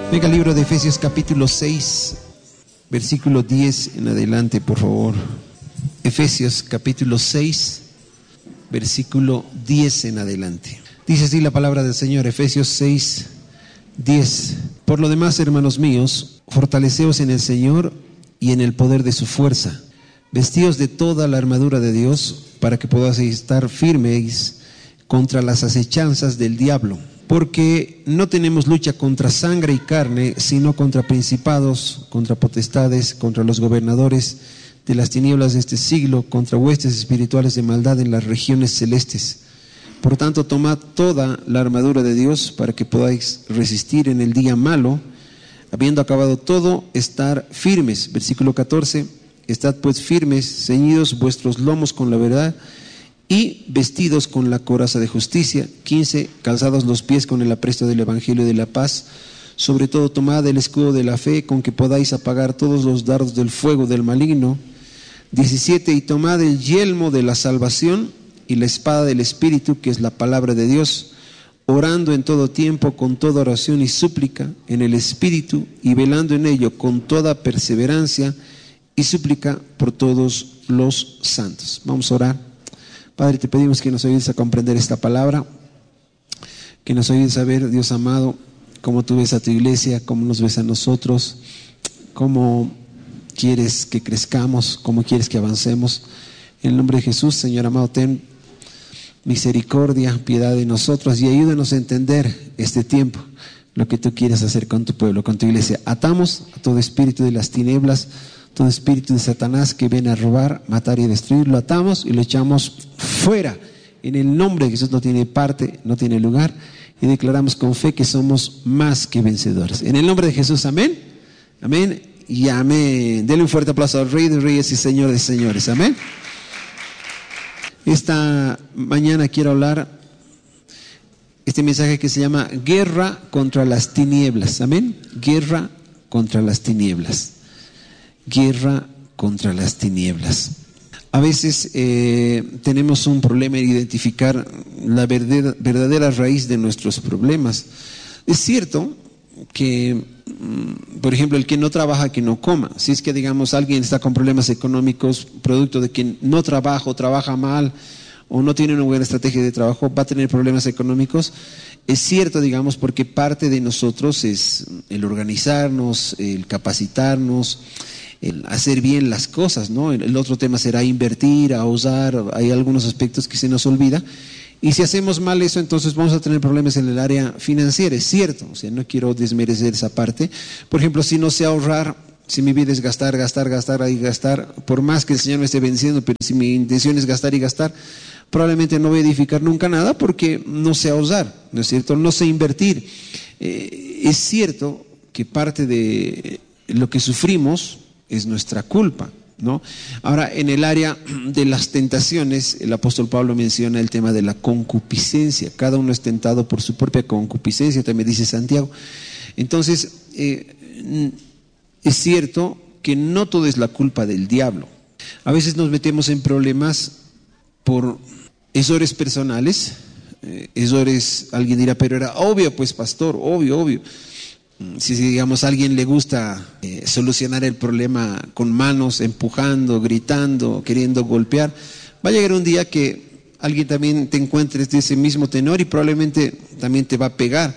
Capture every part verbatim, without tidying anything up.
Venga, el libro de Efesios capítulo seis, versículo diez en adelante, por favor. Efesios capítulo seis, versículo diez en adelante. Dice así la palabra del Señor, Efesios seis, diez. Por lo demás, hermanos míos, fortaleceos en el Señor y en el poder de su fuerza. Vestíos de toda la armadura de Dios para que podáis estar firmes contra las acechanzas del diablo. Porque no tenemos lucha contra sangre y carne, sino contra principados, contra potestades, contra los gobernadores de las tinieblas de este siglo, contra huestes espirituales de maldad en las regiones celestes. Por tanto, tomad toda la armadura de Dios para que podáis resistir en el día malo, habiendo acabado todo, estar firmes. Versículo catorce, estad pues firmes, ceñidos vuestros lomos con la verdad, y vestidos con la coraza de justicia. quince, calzados los pies con el apresto del evangelio de la paz. Sobre todo tomad el escudo de la fe, con que podáis apagar todos los dardos del fuego del maligno. diecisiete, y tomad el yelmo de la salvación y la espada del Espíritu, que es la palabra de Dios, orando en todo tiempo con toda oración y súplica en el Espíritu, y velando en ello con toda perseverancia y súplica por todos los santos. Vamos a orar. Padre, te pedimos que nos ayudes a comprender esta palabra, que nos ayudes a ver, Dios amado, cómo tú ves a tu iglesia, cómo nos ves a nosotros, cómo quieres que crezcamos, cómo quieres que avancemos. En el nombre de Jesús, Señor amado, ten misericordia, piedad de nosotros y ayúdanos a entender este tiempo, lo que tú quieres hacer con tu pueblo, con tu iglesia. Atamos a todo espíritu de las tinieblas, todo espíritu de Satanás que viene a robar, matar y destruir, lo atamos y lo echamos fuera. En el nombre de Jesús no tiene parte, no tiene lugar, y declaramos con fe que somos más que vencedores. En el nombre de Jesús, amén, amén y amén. Denle un fuerte aplauso al Rey de Reyes y Señor de Señores, amén. Esta mañana quiero hablar este mensaje que se llama Guerra contra las tinieblas, amén. Guerra contra las tinieblas. Guerra contra las tinieblas. A veces eh, tenemos un problema en identificar la verdadera, verdadera raíz de nuestros problemas. Es cierto que, por ejemplo, el que no trabaja, que no coma. Si es que, digamos, alguien está con problemas económicos, producto de que no trabaja o trabaja mal o no tiene una buena estrategia de trabajo, va a tener problemas económicos. Es cierto, digamos, porque parte de nosotros es el organizarnos, el capacitarnos, el hacer bien las cosas, ¿no? El otro tema será invertir, ahorrar. Hay algunos aspectos que se nos olvida, y si hacemos mal eso, entonces vamos a tener problemas en el área financiera. Es cierto, o sea, no quiero desmerecer esa parte. Por ejemplo, si no sé ahorrar, si mi vida es gastar, gastar, gastar y gastar, por más que el Señor me esté venciendo, pero si mi intención es gastar y gastar, probablemente no voy a edificar nunca nada, porque no sé ahorrar, ¿no es cierto? No sé invertir. Eh, es cierto que parte de lo que sufrimos es nuestra culpa, ¿no? Ahora, en el área de las tentaciones, el apóstol Pablo menciona el tema de la concupiscencia. Cada uno es tentado por su propia concupiscencia, también dice Santiago. Entonces, eh, es cierto que no todo es la culpa del diablo. A veces nos metemos en problemas por errores personales, eh, errores, alguien dirá, pero era obvio, pues pastor, obvio, obvio. Si, digamos, a alguien le gusta eh, solucionar el problema con manos, empujando, gritando, queriendo golpear, va a llegar un día que alguien también te encuentres de ese mismo tenor y probablemente también te va a pegar,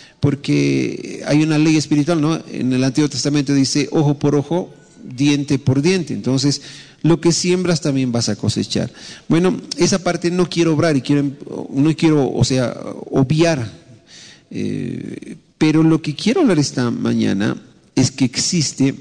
porque hay una ley espiritual, ¿no? En el Antiguo Testamento dice ojo por ojo, diente por diente. Entonces, lo que siembras también vas a cosechar. Bueno, esa parte no quiero obrar y quiero, no quiero, o sea, obviar. Eh, Pero lo que quiero hablar esta mañana es que existe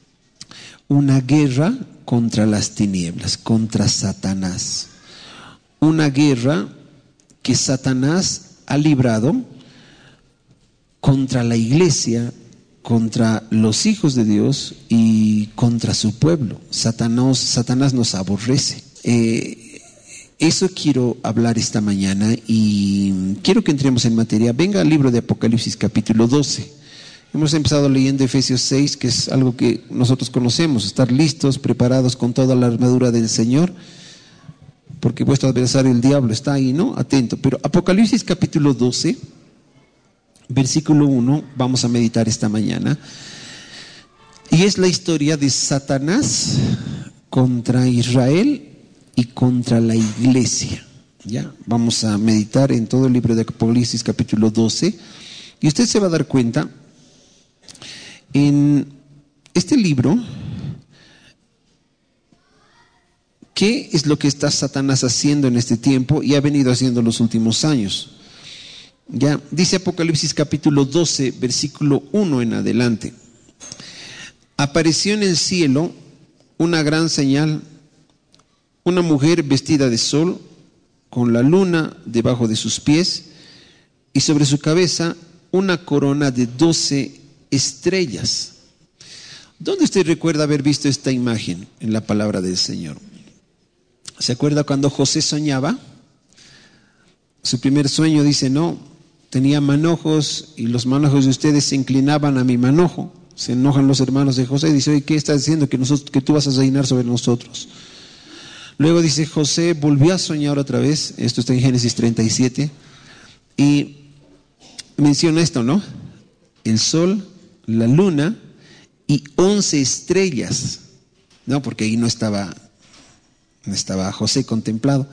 una guerra contra las tinieblas, contra Satanás. Una guerra que Satanás ha librado contra la iglesia, contra los hijos de Dios y contra su pueblo. Satanás, Satanás nos aborrece. Eh, Eso quiero hablar esta mañana y quiero que entremos en materia. Venga al libro de Apocalipsis capítulo doce. Hemos empezado leyendo Efesios seis, que es algo que nosotros conocemos, estar listos, preparados con toda la armadura del Señor, porque vuestro adversario el diablo está ahí, ¿no? Atento. Pero Apocalipsis capítulo doce, versículo uno, vamos a meditar esta mañana. Y es la historia de Satanás contra Israel y contra la iglesia. Ya, vamos a meditar en todo el libro de Apocalipsis capítulo doce. Y usted se va a dar cuenta, en este libro, ¿qué es lo que está Satanás haciendo en este tiempo y ha venido haciendo en los últimos años? Ya, dice Apocalipsis capítulo doce, versículo uno en adelante. Apareció en el cielo una gran señal, una mujer vestida de sol, con la luna debajo de sus pies, y sobre su cabeza una corona de doce estrellas. ¿Dónde usted recuerda haber visto esta imagen en la palabra del Señor? ¿Se acuerda cuando José soñaba? Su primer sueño dice, no, tenía manojos y los manojos de ustedes se inclinaban a mi manojo. Se enojan los hermanos de José y dice, oye, ¿qué estás diciendo? Que, nosotros, que tú vas a reinar sobre nosotros. Luego dice, José volvió a soñar otra vez, esto está en Génesis treinta y siete, y menciona esto, ¿no? El sol, la luna y once estrellas, ¿no? Porque ahí no estaba, no estaba José contemplado.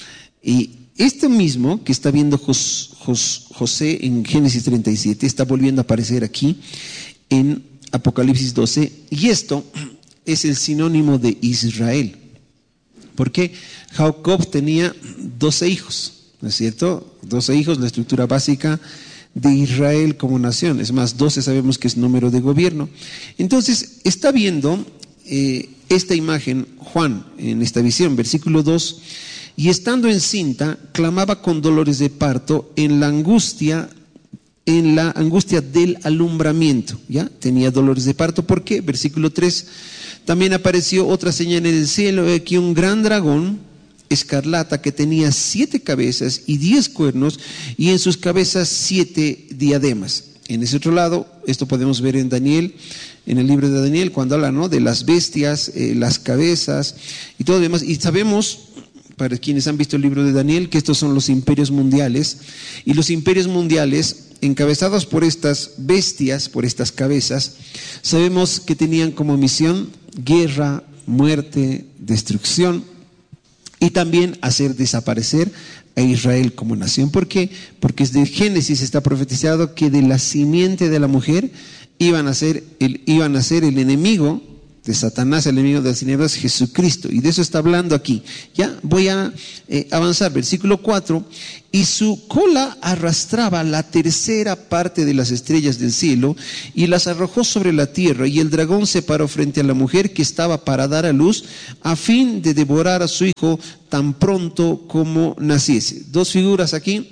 Y esto mismo que está viendo Jos, Jos, José en Génesis treinta y siete está volviendo a aparecer aquí en Apocalipsis doce, y esto es el sinónimo de Israel. Porque Jacob tenía doce hijos, ¿no es cierto? doce hijos, la estructura básica de Israel como nación. Es más, doce sabemos que es número de gobierno. Entonces, está viendo eh, esta imagen Juan en esta visión, versículo dos, y estando encinta, clamaba con dolores de parto en la angustia, en la angustia del alumbramiento. ¿Ya? Tenía dolores de parto. ¿Por qué? Versículo tres. También apareció otra señal en el cielo, aquí un gran dragón escarlata que tenía siete cabezas y diez cuernos, y en sus cabezas siete diademas. En ese otro lado, esto podemos ver en Daniel, en el libro de Daniel, cuando habla, ¿no?, de las bestias, eh, las cabezas y todo lo demás. Y sabemos, para quienes han visto el libro de Daniel, que estos son los imperios mundiales, y los imperios mundiales, encabezados por estas bestias, por estas cabezas, sabemos que tenían como misión guerra, muerte, destrucción, y también hacer desaparecer a Israel como nación. ¿Por qué? Porque desde Génesis está profetizado que de la simiente de la mujer iban a ser el, iban a ser el enemigo de Satanás, el enemigo de las tinieblas, Jesucristo. Y de eso está hablando aquí. Ya voy a eh, avanzar. Versículo cuatro. Y su cola arrastraba la tercera parte de las estrellas del cielo y las arrojó sobre la tierra. Y el dragón se paró frente a la mujer que estaba para dar a luz, a fin de devorar a su hijo tan pronto como naciese. Dos figuras aquí.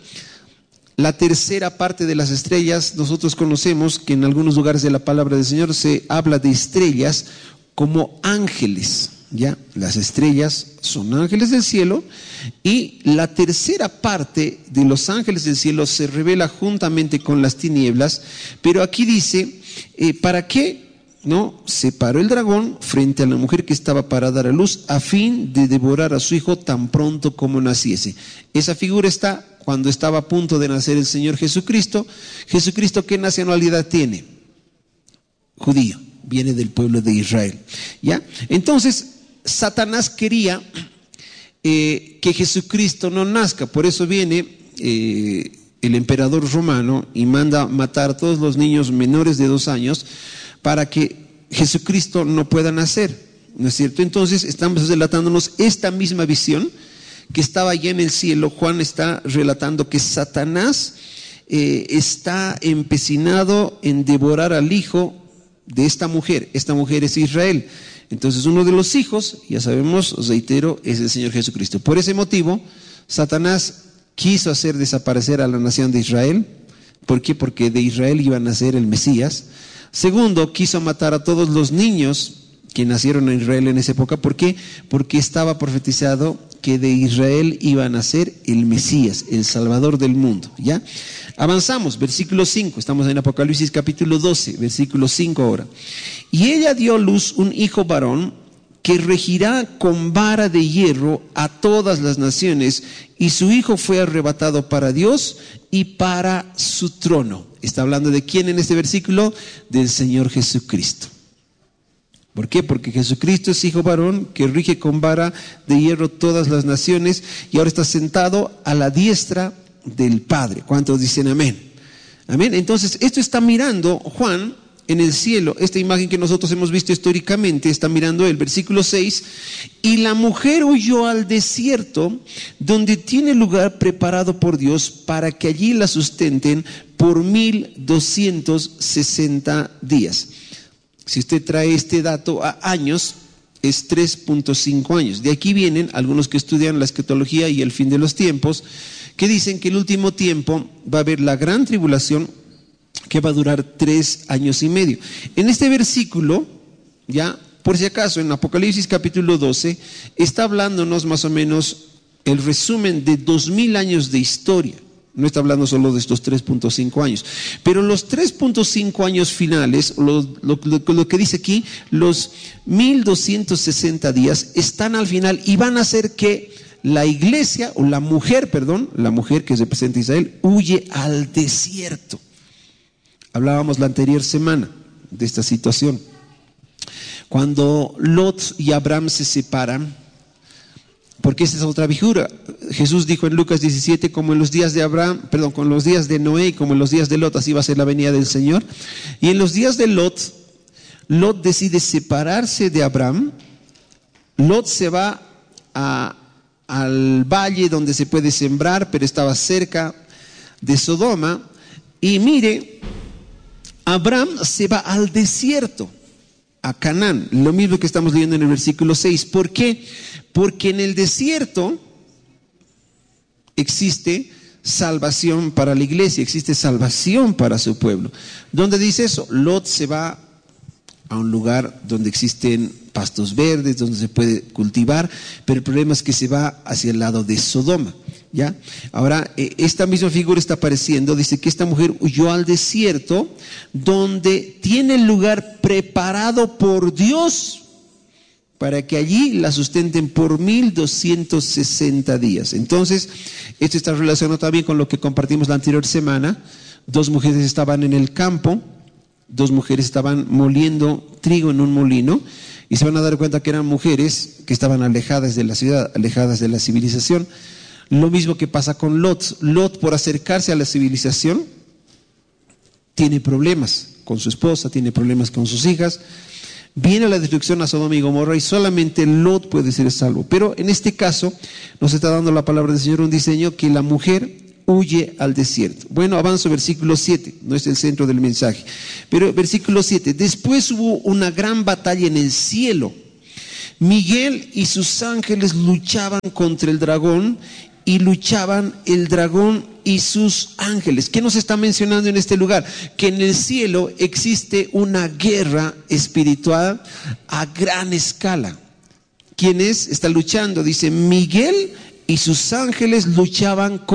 La tercera parte de las estrellas, nosotros conocemos que en algunos lugares de la palabra del Señor se habla de estrellas como ángeles, ¿ya? Las estrellas son ángeles del cielo, y la tercera parte de los ángeles del cielo se revela juntamente con las tinieblas. Pero aquí dice, eh, ¿para qué? ¿No? Se paró el dragón frente a la mujer que estaba para dar a luz, a fin de devorar a su hijo tan pronto como naciese. Esa figura está cuando estaba a punto de nacer el Señor Jesucristo. Jesucristo, ¿qué nacionalidad tiene? Judío, viene del pueblo de Israel. ¿Ya? Entonces, Satanás quería eh, que Jesucristo no nazca. Por eso viene eh, el emperador romano y manda matar a todos los niños menores de dos años para que Jesucristo no pueda nacer, ¿no es cierto? Entonces estamos relatándonos esta misma visión que estaba allá en el cielo. Juan está relatando que Satanás eh, está empecinado en devorar al hijo de esta mujer. Esta mujer es Israel. Entonces uno de los hijos, ya sabemos, os reitero, es el Señor Jesucristo. Por ese motivo, Satanás quiso hacer desaparecer a la nación de Israel. ¿Por qué? Porque de Israel iba a nacer el Mesías. Segundo, quiso matar a todos los niños que nacieron en Israel en esa época. ¿Por qué? Porque estaba profetizado que de Israel iba a nacer el Mesías, el Salvador del mundo. ¿Ya? Avanzamos, versículo cinco, estamos en Apocalipsis capítulo doce, versículo cinco ahora. Y ella dio a luz un hijo varón, que regirá con vara de hierro a todas las naciones, y su hijo fue arrebatado para Dios y para su trono. Está hablando de quién en este versículo, del Señor Jesucristo. ¿Por qué? Porque Jesucristo es hijo varón que rige con vara de hierro todas las naciones, y ahora está sentado a la diestra del Padre. ¿Cuántos dicen amén? Amén. Entonces, esto está mirando Juan en el cielo, esta imagen que nosotros hemos visto históricamente, está mirando el versículo seis, y la mujer huyó al desierto, donde tiene lugar preparado por Dios para que allí la sustenten por mil doscientos sesenta días. Si usted trae este dato a años, es tres punto cinco años. De aquí vienen algunos que estudian la escatología y el fin de los tiempos, que dicen que el último tiempo va a haber la gran tribulación, que va a durar tres años y medio. En este versículo, ya, por si acaso, en Apocalipsis capítulo doce, está hablándonos más o menos el resumen de dos mil años de historia. No está hablando solo de estos tres punto cinco años. Pero los tres punto cinco años finales, lo, lo, lo, lo que dice aquí, los mil doscientos sesenta días, están al final y van a hacer que la iglesia, o la mujer, perdón, la mujer que representa a Israel, huye al desierto. Hablábamos la anterior semana de esta situación. Cuando Lot y Abraham se separan, porque esta es otra figura. Jesús dijo en Lucas diecisiete, como en los días de Abraham, perdón, con los días de Noé y como en los días de Lot, así va a ser la venida del Señor. Y en los días de Lot, Lot decide separarse de Abraham. Lot se va a, al valle donde se puede sembrar, pero estaba cerca de Sodoma. Y mire, Abraham se va al desierto, a Canaán, lo mismo que estamos leyendo en el versículo seis. ¿Por qué? Porque en el desierto existe salvación para la iglesia, existe salvación para su pueblo. ¿Dónde dice eso? Lot se va a un lugar donde existen pastos verdes, donde se puede cultivar, pero el problema es que se va hacia el lado de Sodoma. ¿Ya? Ahora, esta misma figura está apareciendo, dice que esta mujer huyó al desierto, donde tiene el lugar preparado por Dios para que allí la sustenten por mil doscientos sesenta días. Entonces, esto está relacionado también con lo que compartimos la anterior semana. Dos mujeres estaban en el campo, dos mujeres estaban moliendo trigo en un molino, y se van a dar cuenta que eran mujeres que estaban alejadas de la ciudad, alejadas de la civilización. Lo mismo que pasa con Lot. Lot, por acercarse a la civilización, tiene problemas con su esposa, tiene problemas con sus hijas. Viene la destrucción a Sodoma y Gomorra y solamente Lot puede ser salvo. Pero en este caso nos está dando la palabra del Señor un diseño que la mujer huye al desierto. Bueno, avanzo versículo siete, no es el centro del mensaje. Pero versículo siete, después hubo una gran batalla en el cielo. Miguel y sus ángeles luchaban contra el dragón, y luchaban el dragón y sus ángeles. ¿Qué nos está mencionando en este lugar? Que en el cielo existe una guerra espiritual a gran escala. ¿Quién es? Está luchando. Dice, Miguel y sus ángeles luchaban con